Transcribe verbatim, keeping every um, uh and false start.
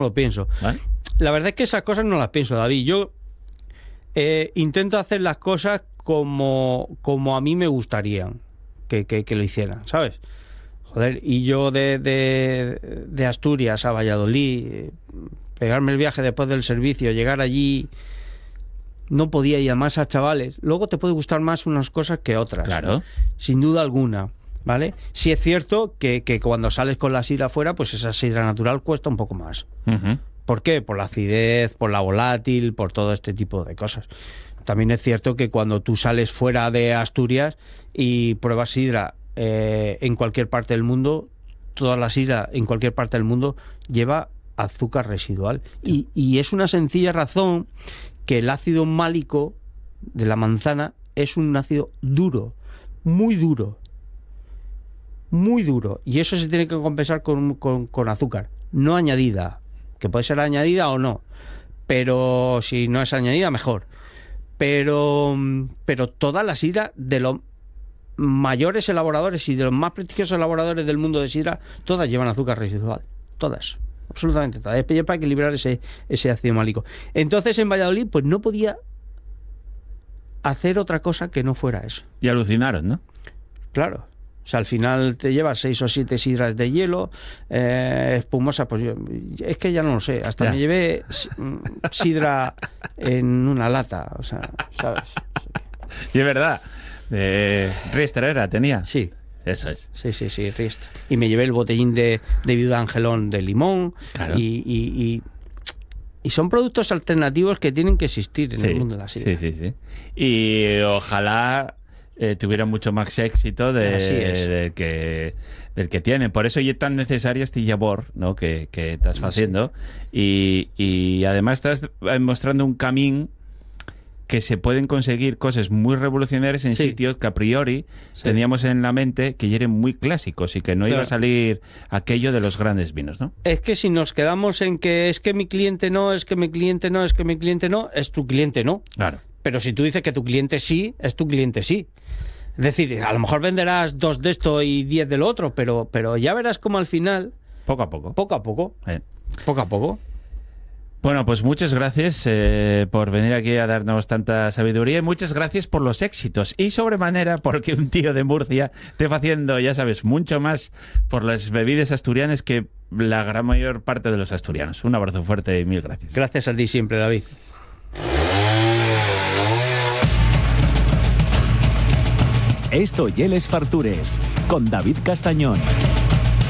lo pienso. ¿Vale? La verdad es que esas cosas no las pienso, David. Yo eh, intento hacer las cosas como, como a mí me gustarían que, que, que lo hicieran, ¿sabes? Joder, y yo de, de, de Asturias a Valladolid, eh, pegarme el viaje después del servicio, llegar allí, no podía ir a más a chavales. Luego te puede gustar más unas cosas que otras, Claro. ¿no? Sin duda alguna, ¿vale? Sí es cierto que, que cuando sales con la sidra afuera, pues esa sidra natural cuesta un poco más. Uh-huh. ¿Por qué? Por la acidez, por la volátil, por todo este tipo de cosas. También es cierto que cuando tú sales fuera de Asturias y pruebas sidra eh, en cualquier parte del mundo, toda la sidra en cualquier parte del mundo lleva azúcar residual. Y, y es una sencilla razón que el ácido málico de la manzana es un ácido duro, muy duro, muy duro. Y eso se tiene que compensar con, con, con azúcar, no añadida, que puede ser añadida o no, pero si no es añadida, mejor. Pero, pero toda la sidra de los mayores elaboradores y de los más prestigiosos elaboradores del mundo de sidra, todas llevan azúcar residual, todas, absolutamente todas, es para equilibrar ese, ese ácido málico. Entonces en Valladolid pues no podía hacer otra cosa que no fuera eso. Y alucinaron, ¿no? Claro. O sea, al final te llevas seis o siete sidras de hielo, eh, espumosa, pues yo, es que ya no lo sé, hasta Ya. me llevé sidra en una lata, o sea, ¿sabes? Y es verdad. Eh, Riester era, tenía. Sí. Eso es. Sí, sí, sí, Riest. Y me llevé el botellín de, de Viuda Angelón de limón. Claro. Y, y, y, y son productos alternativos que tienen que existir en Sí, el mundo de la sidra. sí, sí, sí. Y ojalá eh, tuvieran mucho más éxito de, Así es. de que, del que tienen. Por eso es tan necesaria este labor, ¿no? que, que estás haciendo. Y, y además estás mostrando un camino que se pueden conseguir cosas muy revolucionarias en Sí. sitios que a priori Sí. teníamos en la mente que ya eran muy clásicos y que no iba Claro. a salir aquello de los grandes vinos, ¿no? Es que si nos quedamos en que es que mi cliente no, es que mi cliente no, es que mi cliente no, es tu cliente no. Claro. Pero si tú dices que tu cliente sí, es tu cliente sí. Es decir, a lo mejor venderás dos de esto y diez del otro, pero, pero ya verás como al final, Poco a poco. poco a poco, Eh. poco a poco. Bueno, pues muchas gracias eh, por venir aquí a darnos tanta sabiduría y muchas gracias por los éxitos y sobremanera porque un tío de Murcia te va haciendo, ya sabes, mucho más por las bebidas asturianas que la gran mayor parte de los asturianos. Un abrazo fuerte y mil gracias. Gracias a ti siempre, David. Esto y él es Fartures, con David Castañón.